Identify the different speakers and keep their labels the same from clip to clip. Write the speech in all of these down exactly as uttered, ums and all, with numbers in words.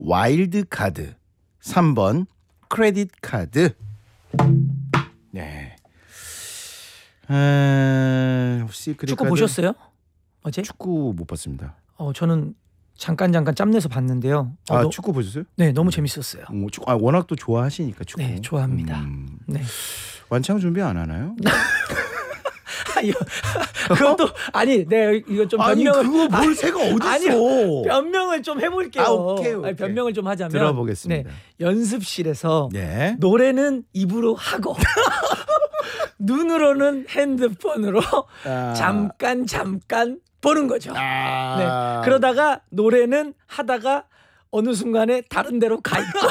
Speaker 1: 와일드 카드, 삼 번 크레딧 카드. 네. 에... 혹시 크레딧
Speaker 2: 축구
Speaker 1: 카드?
Speaker 2: 보셨어요? 어제?
Speaker 1: 축구 못 봤습니다.
Speaker 2: 어 저는 잠깐 잠깐 짬내서 봤는데요. 어,
Speaker 1: 아
Speaker 2: 너,
Speaker 1: 축구 보셨어요?
Speaker 2: 네, 너무 재밌었어요.
Speaker 1: 음, 축구, 아, 워낙 또 좋아하시니까 축구.
Speaker 2: 네, 좋아합니다.
Speaker 1: 음,
Speaker 2: 네.
Speaker 1: 완창 준비 안 하나요?
Speaker 2: 그것도 아니, 네 이거 좀
Speaker 1: 아니
Speaker 2: 변명을
Speaker 1: 그거 뭘 새가 어딨어?
Speaker 2: 아니요, 변명을 좀 해볼게요.
Speaker 1: 아, 오케이, 오케이.
Speaker 2: 아니, 변명을 좀 하자면
Speaker 1: 들어보겠습니다.
Speaker 2: 네, 연습실에서
Speaker 1: 네.
Speaker 2: 노래는 입으로 하고 눈으로는 핸드폰으로
Speaker 1: 아.
Speaker 2: 잠깐 잠깐 보는 거죠.
Speaker 1: 아.
Speaker 2: 네. 그러다가 노래는 하다가 어느 순간에 다른 데로 가 있고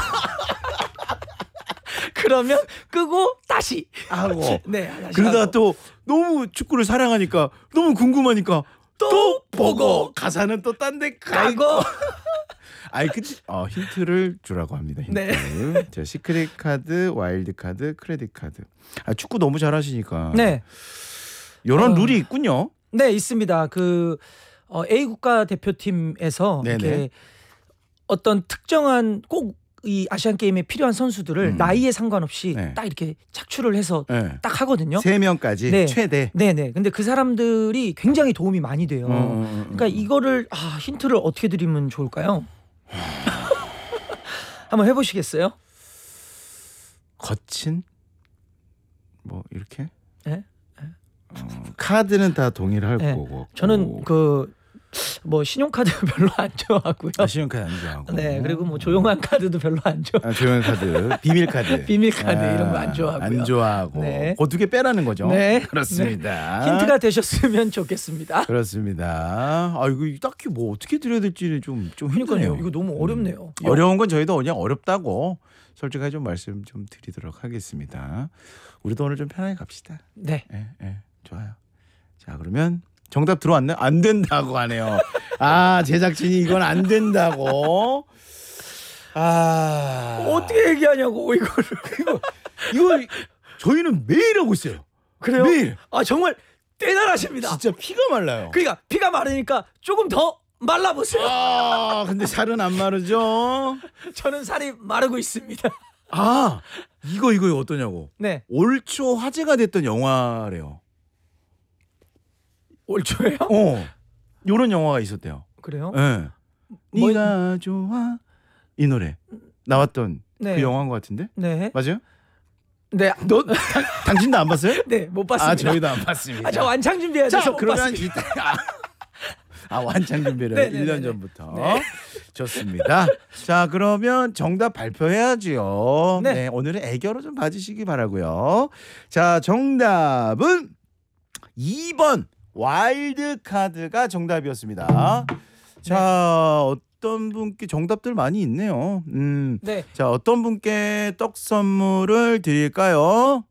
Speaker 2: 그러면 끄고 다시
Speaker 1: 하고.
Speaker 2: 네. 다시
Speaker 1: 그러다가
Speaker 2: 하고.
Speaker 1: 또 너무 축구를 사랑하니까 너무 궁금하니까 또,
Speaker 2: 또
Speaker 1: 보고,
Speaker 2: 보고.
Speaker 1: 가사는 또 딴 데 가고.
Speaker 2: 가고.
Speaker 1: 아이 그 어, 힌트를 주라고 합니다. 힌트.
Speaker 2: 네.
Speaker 1: 자, 시크릿 카드, 와일드 카드, 크레딧 카드. 아, 축구 너무 잘하시니까.
Speaker 2: 네.
Speaker 1: 이런
Speaker 2: 어.
Speaker 1: 룰이 있군요.
Speaker 2: 네, 있습니다. 그 어, A 국가 대표팀에서
Speaker 1: 네네.
Speaker 2: 이렇게 어떤 특정한 꼭 이 아시안 게임에 필요한 선수들을
Speaker 1: 음.
Speaker 2: 나이에 상관없이
Speaker 1: 네.
Speaker 2: 딱 이렇게 착출을 해서
Speaker 1: 네.
Speaker 2: 딱 하거든요.
Speaker 1: 세 명까지
Speaker 2: 네.
Speaker 1: 최대.
Speaker 2: 네, 네. 근데 그 사람들이 굉장히 도움이 많이 돼요.
Speaker 1: 음, 음, 음,
Speaker 2: 그러니까 이거를 아, 힌트를 어떻게 드리면 좋을까요? 한번 해보시겠어요?
Speaker 1: 거친 뭐 이렇게.
Speaker 2: 네?
Speaker 1: 어, 카드는 다 동일할
Speaker 2: 네.
Speaker 1: 거고.
Speaker 2: 저는 그 뭐 신용카드 별로 안 좋아하고요.
Speaker 1: 아, 신용카드 안 좋아하고.
Speaker 2: 네, 그리고 뭐 조용한 카드도 별로 안 좋아.
Speaker 1: 아, 조용 카드, 비밀 카드,
Speaker 2: 비밀 카드 이런 거 안 좋아하고요.
Speaker 1: 안 좋아하고.
Speaker 2: 네.
Speaker 1: 그 두 개 빼라는 거죠.
Speaker 2: 네.
Speaker 1: 그렇습니다.
Speaker 2: 힌트가 되셨으면 좋겠습니다.
Speaker 1: 그렇습니다. 아 이거 딱히 뭐 어떻게 드려야 될지 좀좀
Speaker 2: 그러니까요.
Speaker 1: 힘드네요.
Speaker 2: 이거 너무 어렵네요.
Speaker 1: 음. 어려운 건 저희도 그냥 어렵다고 솔직하게 좀 말씀 좀 드리도록 하겠습니다. 우리도 오늘 좀 편하게 갑시다.
Speaker 2: 네.
Speaker 1: 예, 예, 좋아요. 자 그러면 정답 들어왔나요? 안 된다고 하네요. 아 제작진이 이건 안 된다고. 아
Speaker 2: 어떻게 얘기하냐고 이거를.
Speaker 1: 이거 이거 저희는 매일 하고 있어요.
Speaker 2: 그래요?
Speaker 1: 매일.
Speaker 2: 아 정말 대단하십니다.
Speaker 1: 진짜 피가 말라요.
Speaker 2: 그러니까 피가 마르니까 조금 더 말라보세요.
Speaker 1: 아 근데 살은 안 마르죠?
Speaker 2: 저는 살이 마르고 있습니다.
Speaker 1: 아 이거 이거 어떠냐고.
Speaker 2: 네.
Speaker 1: 올 초 화제가 됐던 영화래요.
Speaker 2: 올 초에요?
Speaker 1: 어, 요런 영화가 있었대요.
Speaker 2: 그래요?
Speaker 1: 예.
Speaker 2: 뭐-
Speaker 1: 네가 좋아 이 노래 나왔던
Speaker 2: 네.
Speaker 1: 그 영화인 것 같은데
Speaker 2: 네.
Speaker 1: 맞아요?
Speaker 2: 네.
Speaker 1: 너 당신도 안 봤어요?
Speaker 2: 네, 못 봤습니다.
Speaker 1: 아 저희도 안 봤습니다.
Speaker 2: 아, 저 완창 준비해야
Speaker 1: 자
Speaker 2: 돼서 못
Speaker 1: 그러면
Speaker 2: 봤습니다.
Speaker 1: 이따 아 완창 준비를
Speaker 2: 네, 네,
Speaker 1: 일 년
Speaker 2: 네, 네.
Speaker 1: 전부터
Speaker 2: 네.
Speaker 1: 좋습니다. 자 그러면 정답 발표해야지요.
Speaker 2: 네.
Speaker 1: 네. 오늘은 애교로 좀 봐주시기 바라고요. 자 정답은 이 번 와일드 카드가 정답이었습니다. 자 어떤 분께 정답들 많이 있네요. 음.
Speaker 2: 네.
Speaker 1: 자 어떤 분께 떡 선물을 드릴까요?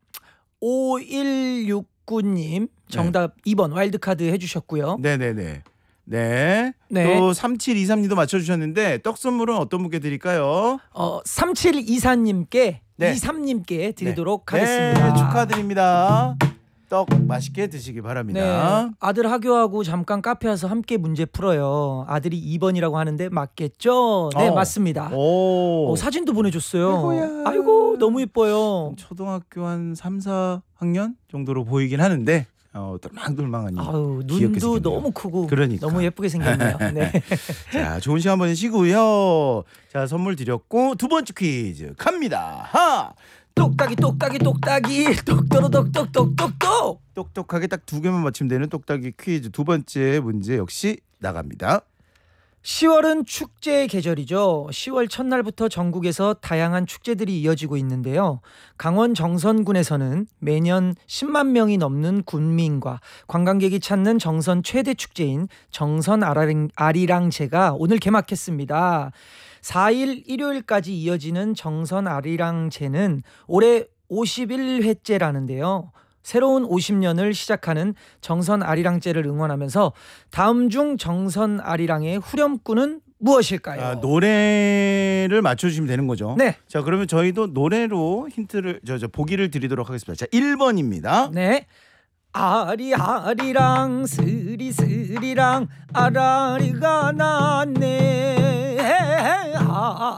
Speaker 2: 오일육구 님 정답 이 번 와일드카드 해주셨고요.
Speaker 1: 네네네. 네.
Speaker 2: 네.
Speaker 1: 또 삼칠이삼 님도 맞춰주셨는데 떡 선물은 어떤 분께 드릴까요?
Speaker 2: 어, 삼칠이사 님께
Speaker 1: 네.
Speaker 2: 이삼 님께 드리도록
Speaker 1: 네.
Speaker 2: 하겠습니다.
Speaker 1: 네, 축하드립니다. 떡 맛있게 드시기 바랍니다.
Speaker 2: 네. 아들 학교하고 잠깐 카페 와서 함께 문제 풀어요. 아들이 이 번이라고 하는데 맞겠죠? 네,
Speaker 1: 어.
Speaker 2: 맞습니다.
Speaker 1: 오.
Speaker 2: 어, 사진도 보내줬어요.
Speaker 1: 아이고야.
Speaker 2: 아이고 너무 예뻐요.
Speaker 1: 초등학교 한 삼, 사 학년 정도로 보이긴 하는데 어, 똘망똘망하니
Speaker 2: 아유
Speaker 1: 귀엽게
Speaker 2: 눈도
Speaker 1: 생겼네요.
Speaker 2: 너무 크고
Speaker 1: 그러니까.
Speaker 2: 너무 예쁘게 생겼네요. 네.
Speaker 1: 자 좋은 시간 보내시고요. 자 선물 드렸고 두 번째 퀴즈 갑니다. 하
Speaker 2: 똑딱이 똑딱이 똑딱이 똑또로똑똑똑똑똑.
Speaker 1: 똑똑하게 딱 두 개만 맞히면 되는 똑딱이 퀴즈 두 번째 문제 역시 나갑니다.
Speaker 2: 시월은 축제의 계절이죠. 시월 첫날부터 전국에서 다양한 축제들이 이어지고 있는데요. 강원 정선군에서는 매년 십만 명이 넘는 군민과 관광객이 찾는 정선 최대 축제인 정선 아리랑, 아리랑제가 오늘 개막했습니다. 사 일 일요일까지 이어지는 정선 아리랑제는 올해 오십일 회째라는데요. 새로운 오십 년을 시작하는 정선 아리랑제를 응원하면서 다음 중 정선 아리랑의 후렴구는 무엇일까요?
Speaker 1: 아, 노래를 맞춰주시면 되는 거죠.
Speaker 2: 네.
Speaker 1: 자 그러면 저희도 노래로 힌트를 저, 저 보기를 드리도록 하겠습니다. 자 일 번입니다.
Speaker 2: 네. 아리 아리랑 스리 스리랑 아라리가 났네. 아,